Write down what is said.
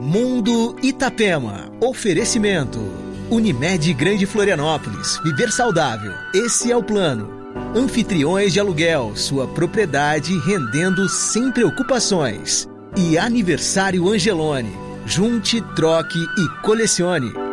Mundo Itapema. Oferecimento. Unimed Grande Florianópolis. Viver saudável. Esse é o plano. Anfitriões de Aluguel. Sua propriedade rendendo sem preocupações. E Aniversário Angelone. Junte, troque e colecione.